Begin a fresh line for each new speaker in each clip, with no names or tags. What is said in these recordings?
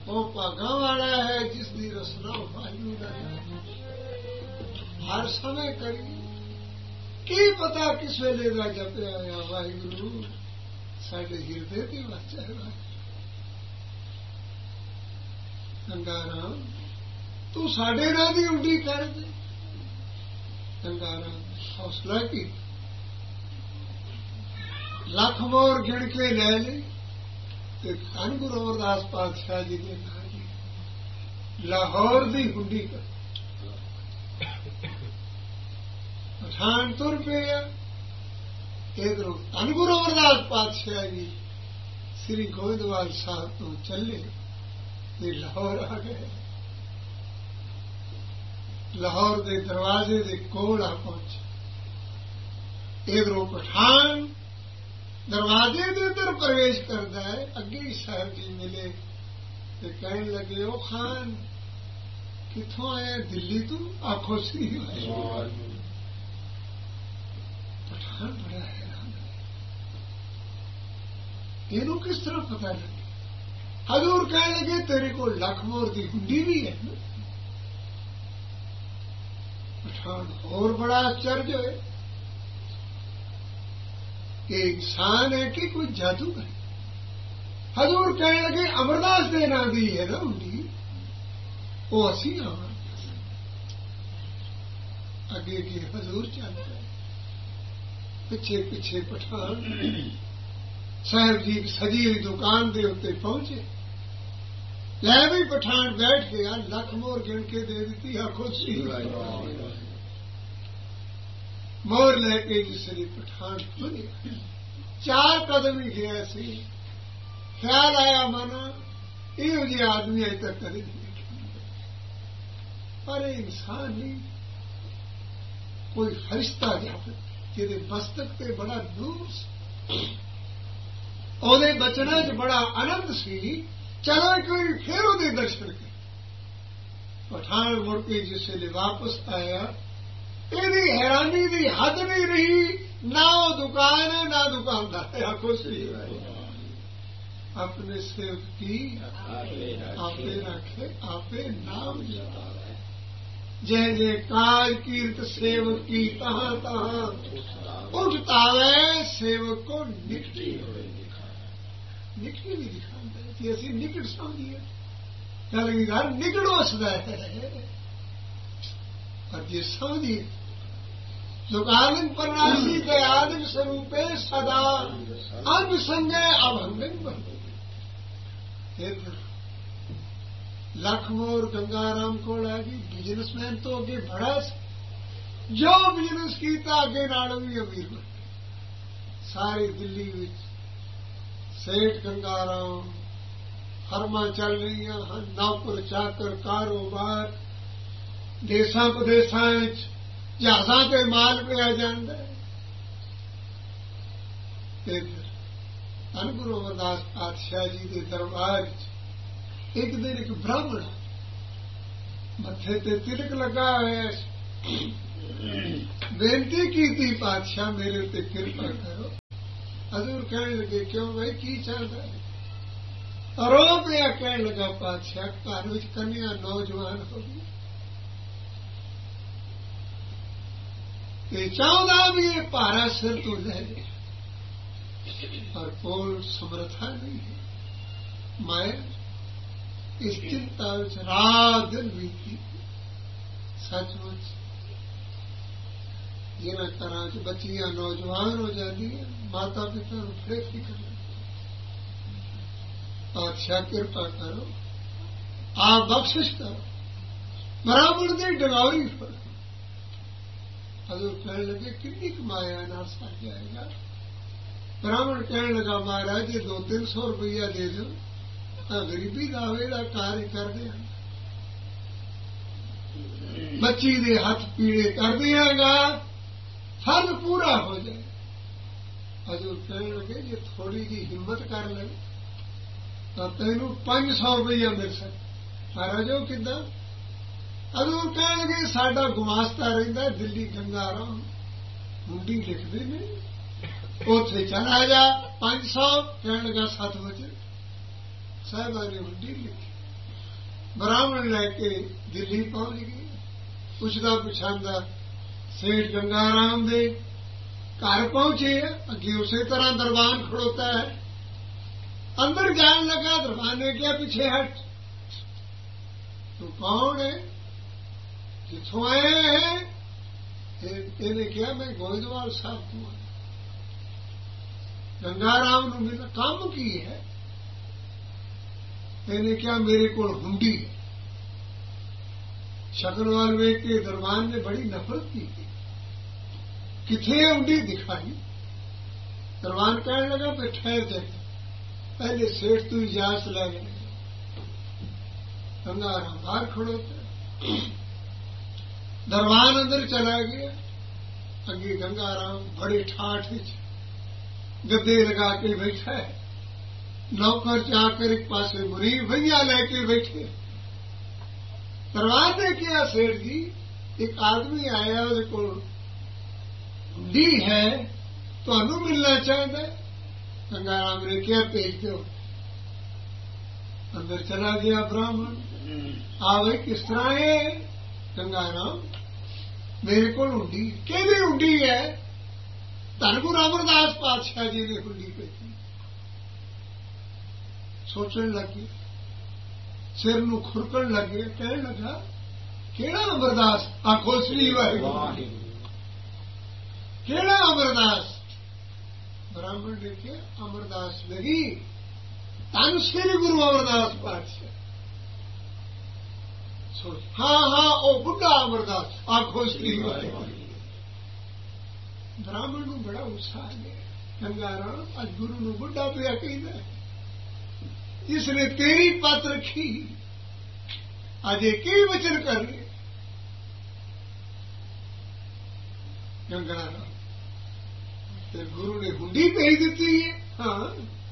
ਉਹ ਭਾਗਾਂ ਵਾਲਾ ਹੈ ਜਿਸ ਦੀ ਰਸਨਾ ਵਾਹਿਗੁਰੂ ਦਾ ਹਰ ਸਮੇਂ ਕਰੀ। ਕੀ ਪਤਾ ਕਿਸ ਵੇਲੇ ਦਾ ਜਪਿਆ ਹੋਇਆ ਵਾਹਿਗੁਰੂ ਸਾਡੇ ਹਿਰਦੇ ਤੇ ਵਸ ਜਾਏਗਾ। ਗੰਗਾ ਰਾਮ ਤੂੰ ਸਾਡੇ ਨਾਲ ਦੀ ਉੱਡੀ ਕਰ ਦੇ। ਗੰਗਾ ਰਾਮ ਹੌਸਲਾ ਕੀ ਲੱਖ ਮੋਰ ਗਿਣ ਕੇ ਲੈ ਲਈ ਤੇ ਧੰਨ ਗੁਰੂ ਅਮਰਦਾਸ ਪਾਤਸ਼ਾਹ ਜੀ ਦੇ ਨਾਂ ਦੀ ਲਾਹੌਰ ਦੀ ਹੁੰਡੀ ਕਰ। ਪਠਾਨ ਤੁਰ ਪਿਆ। ਇਧਰੋਂ ਧੰਨ ਗੁਰੂ ਅਮਰਦਾਸ ਪਾਤਸ਼ਾਹ ਜੀ ਸ੍ਰੀ ਗੋਇੰਦਵਾਲ ਸਾਹਿਬ ਤੋਂ ਚੱਲੇ ਤੇ ਲਾਹੌਰ ਆ ਗਏ। ਲਾਹੌਰ ਦੇ ਦਰਵਾਜ਼ੇ ਦੇ ਕੋਲ ਆ ਪਹੁੰਚੇ। ਇਧਰੋਂ ਪਠਾਨ ਦਰਵਾਜ਼ੇ ਦੇ ਅੰਦਰ ਪ੍ਰਵੇਸ਼ ਕਰਦਾ ਹੈ। ਅੱਗੇ ਹੀ ਸਾਹਿਬ ਜੀ ਮਿਲੇ ਤੇ ਕਹਿਣ ਲੱਗੇ ਉਹ ਖਾਨ ਕਿੱਥੋਂ ਆਇਆ? ਦਿੱਲੀ ਤੋਂ? ਆਖੋ ਸ੍ਰੀ ਵਾਹਿਗੁਰੂ। ਪਠਾਨ ਬੜਾ ਹੈਰਾਨ ਹੈ, ਇਹਨੂੰ ਕਿਸ ਤਰ੍ਹਾਂ ਪਤਾ ਲੱਗੇ? ਹਜ਼ੂਰ ਕਹਿਣ ਲੱਗੇ ਤੇਰੇ ਕੋਲ ਲੱਖ ਮੋਰ ਦੀ ਹੁੰਡੀ ਵੀ ਹੈ। ਪਠਾਨ ਹੋਰ ਬੜਾ ਆਸ਼ਚर्य ਹੋਏ ਕਿ इंसान है कि कोई जादू है। हजूर कहने लगे अमरदास दे नाम दी है ना उनकी वो असी अगे के हजूर चल रहे पिछे पिछे पठान साहब जी सजी हुई दुकान के उत्ते पहुंचे। लै भी पठान बैठ गया। लख मोर गिन के दे दी। आखो सी मोर लैके जिसने पठान खुलिया 4 कदम ही गया सी। ख्याल आया माना इहो जिहा आदमी अजे तक कदे नहीं देखा, पर इंसान नहीं कोई फरिश्ता जाप जिहदे मस्तक ते बड़ा नूर सी, ਉਹਦੇ बचना च बड़ा आनंद सी। चलो एक बार फिर ਉਹਦੇ दर्शन कर। पठान मुड़ के जिसले वापस आया ਇਹਦੀ हैरानी की हद नहीं रही। ना वो दुकान है ना दुकानदार है। आखो सही अपने सेवक की आपे रखे आपे नाम जपावे। जय जय काज कीर्त सेवक की तहाँ तहाँ उठतावे। सेवक को निकटी निकटी भी दिखाता है कि असी निकट समझिए कलगीधर निकट वसदा है। और ये समझिए सुकालिन परनासी के आदिम स्वरूपे सदा अंग संगे अभंगन बने। लख मोर गंगाराम को लगी बिजनेसमैन तो अगे बड़ा जो बिजनेस किया अगे नालों भी अमीर बन गए। सारी दिल्ली विच सेठ गंगाराम फर्मा चल रही हैं। नौकर चाकर कारोबार देसां प्रदेसां जहाज़ां ते माल पिया जांदा है। ते फिर धन गुरु अमरदास पातशाह जी के दरबार एक दिन एक ब्राह्मण मथे ते तिलक लगा होया बेनती की थी पातशाह मेरे ते कृपा करो। हजूर कहने लगे क्यों भाई की चाहता है? रो पिया कहने लगा पातशाह घर विच कन्या नौजवान हो गई चाहता भी ये भारा सिर तो ले ले पर कोल समर्था नहीं है। माया इस चिंता रात दिन बीती। सचमुच जिन्हें घर च बच्चियां नौजवान हो जाती है माता पिता बड़े फिक्र पातशाह कृपा करो आप बख्शिश करो ब्राह्मण की डगौरी फड़ो। हजूर कहने लगे कितनी माया ना सर जाएगा। ब्राह्मण कहने लगा महाराज ये 200-300 रुपया दे दो गरीबी दावे का कार्य कर दिया बच्ची दे हाथ पीड़े कर दियागा फर्ज पूरा हो जाए। हजूर कहने लगे जे थोड़ी जी हिम्मत कर ले तो तेनू 500 रुपया मिल सकता। महाराज वो किदा? हजूर कहने लगे साडा गुमास्ता रहिंदा दिल्ली गंगाराम हुंडी लिखते ने उथे चला जा 500 कहने लगा 7 बजे साहबा ने हुंडी लिखी ब्राह्मण लैके दिल्ली पहुंच गए। पुछदा पुछांदा सेठ गंगाराम दे घर पहुंचे। अगे उसी तरह दरबान खड़ोता है। अंदर जान लगा, दरबान ने क्या पीछे हट, तू कौन है, किथों आए हैं? इन्हें क्या, मैं गोइंदवाल साहब तू आया। गंगाराम ने मेरा काम की है। इन्हें क्या, मेरे को हुंडी है। शकलवाल वेख के दरबान ने बड़ी नफरत की थी। किथे हुंडी दिखाई। दरबान कहने लगा, मैं ठहर जाए, पहले सेठ तू इजाजत ले गए। गंगाराम बाहर खड़ोता। दरबान अंदर चला गया। अगे गंगाराम बड़े ठाठ गद्दे लगा के बैठा है। नौकर जाकर एक पासे मुरीब भैया लेके बैठे। दरबान ने किया, सेठ जी एक आदमी आया, ਉਹਦੇ ਕੋਲ हुंडी है, ਤੁਹਾਨੂੰ मिलना चाहता है। गंगाराम ने क्या, भेज दो। अंदर चला गया ब्राह्मण। आवे किस तरह है? गंगाराम मेरे को हुंडी, केदी हुंडी है? धन गुरु अमरदास पातशाह जी ने हुंडी भेजी। सोचने लगे, सिर नूं खुरकण लगे। कहने लगा, केड़ा अमरदास? आखो श्री वाहिगुरू, केड़ा अमरदास? ब्राह्मण ने क्या, अमरदास नहीं, धन श्री गुरु अमरदास पातशाह। सोच, हाँ हाँ ओ बुढ़ा अमरदास, आखो श्री वाहिगुरू। ब्राह्मण को बड़ा उत्साह गया। गंगाराम अज गुरु नूं बुढ़ा पिया कहदा, इसने तेरी पत रखी, अजे की वचन कर रहे। गंगाराम गुरु ने हुंडी भेज दी है। हाँ,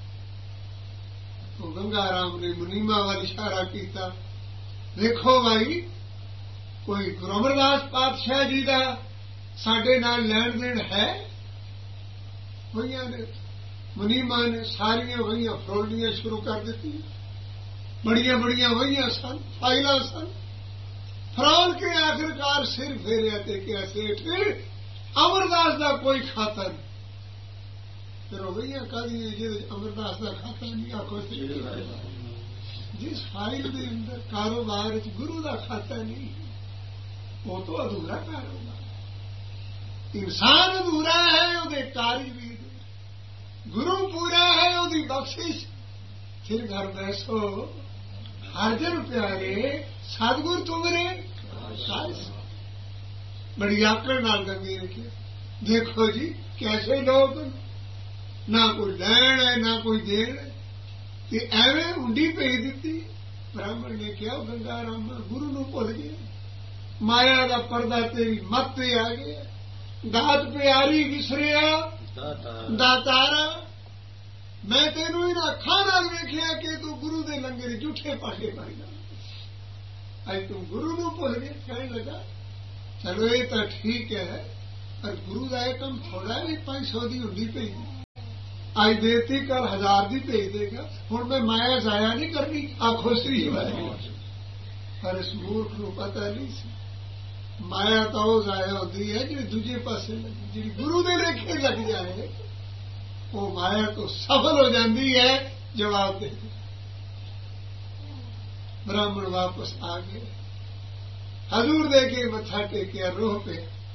तो गंगाराम ने मुनीमा वाल इशारा किया, देखो भाई कोई गुरु अमरदास पातशाह जी का साडे नाल लैण देण है? वहियां ने, मुनीमा ने सारियां वहियां फरोलनियां शुरू कर दी। बड़िया बड़िया वहियां सन, फाइलां सन। फरोल के आखिरकार सिर फेरिया ते क्या, सेठ अमरदास का कोई खाता नहीं। फिर वहियां कही जी अमरदास का खाता नहीं। आखो जिस फाइल के अंदर कारोबार गुरु का खाता नहीं, वो तो अधूरा कारोबार। इंसान अधूरा है, ਉਹਦੇ ਕਾਰੀ भी। गुरु पूरा है, ਉਹਦੀ बख्शिश। फिर घर बैसो हर जन प्यारे, सतगुर तुमरे बड़ी आकड़ नाल गंगी ने किया। देखो जी कैसे लोग, ना कोई लैण है ना कोई देण है, एवं हुंडी भेज दी। ब्राह्मण ने कहा, गंगाराम गुरु नूं भुल गए, माया का पर्दा तेरी मत पे आ गया। दात प्यारी विसरिया दातारा, मैं तेनू इन अखां नाल वेखिया कि तू गुरु दे लंगर झूठे पासे पाईदा, अज तू गुरु नूं भुल गया। कहने लगा, चलो ये तो ठीक है, पर गुरु का यह कम थोड़ा भी 500 की हुंडी भेज दी, अज देती कल 1000 की भेज देगा। हुण मैं माया जाया नहीं करनी। आखो श्री वाहिगुरू। पर इस मूर्ख नूं पता नहीं सी, माया तो वो जाया होती है जी दूजे पासे जी गुरु के लेखे लग जाए, वो माया तो सफल हो जाती है। जवाब दे ब्राह्मण वापस आ गए, हजूर दे के मत्था टेकिया, रोह पे।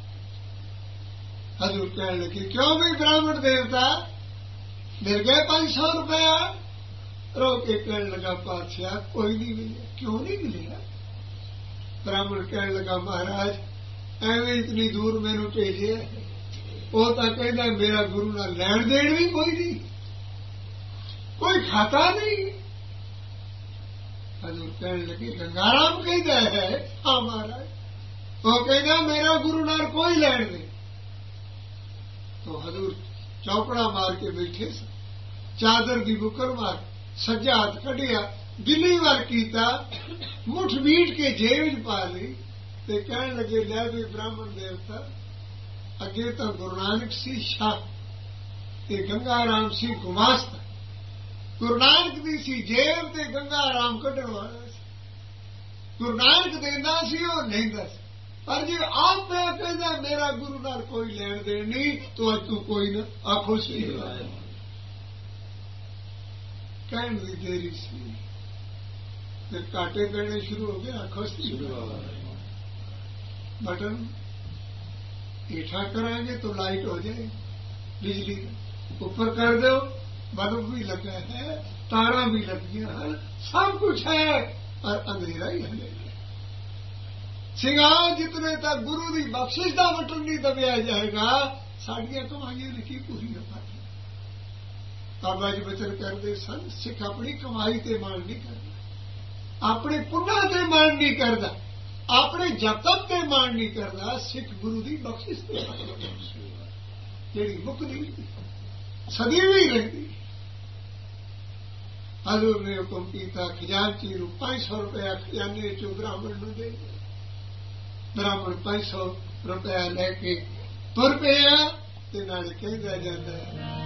हजूर कहने लगे, क्यों भी ब्राह्मण देवता मिल गए 500 रुपया? रो के कहने लगा, पातशाह कोई नहीं मिले। क्यों नहीं मिलेगा? ब्राह्मण कहने लगा, महाराज एवं इतनी दूर मैनू भेजे, वो तो कहना मेरा गुरु ना लैण देण भी कोई नहीं, कोई खाता नहीं। हजूर कहने लगे, गंगाराम कहता है, हाँ महाराज, वो कहना मेरा गुरु नाल कोई लैण दे। तो हजूर चौकड़ा मार के बैठे स, चादर की बुकर मार सज्जा हाथ कढ़िया, दिल्ली वाल कीता, मुठ मीट के जेब पा ली, ते कहने लगे, लै भी ब्राह्मण देवता, अगे तो गुरु नानक सी शाह, ते गंगाराम सी गुमास्ता। गुरु नानक दी सी जेब ते गंगाराम कढ़ण वाला सी। ਗੁਰੂ ਨਾਨਕ ਦਿੰਦਾ ਸੀ, ਉਹ ਲੈਂਦਾ ਸੀ। ਪਰ ਜੇ ਆਪ ਪਿਆ ਕਹਿੰਦਾ ਮੇਰਾ ਗੁਰੂ ਨਾਲ ਕੋਈ ਲੈਣ ਦੇਣ ਨਹੀਂ, ਤੂੰ ਕੋਈ ਨਾ ਆਖੋ ਸਹੀ ਕਹਿਣ ਦੀ ਦੇਰੀ ਸੀ ਤੇ ਕਾਟੇ ਪੈਣੇ ਸ਼ੁਰੂ ਹੋ ਗਏ। ਆਖੋ ਸਹੀ बटन ईठा कराएंगे तो लाइट हो जाएगी, बिजली ऊपर कर दो बल्ब भी लगा है, तारा भी लग गया है, सब कुछ है और अंधेरा ही अंधेरा। सिंगार जितने तक गुरु की बख्शिश का बटन नहीं दबिया जाएगा, साड़ियां कमाइया ने की पूरी पाटी। बाबा जी बचन करते सन, सिख अपनी कमाई से मान नहीं करता, अपने पुण्य से मान नहीं करता, अपने जतन ते मान नहीं करता, सिख गुरु की बख्शिश ते जी मुकदी सदी भी रहती। हजूर ने हुक्म किया खजानची नूं 500 रुपया खजाने चो ब्राह्मण नूं दे। ब्राह्मण 500 रुपया लैके तुर पिया ते नाले कहंदा जांदा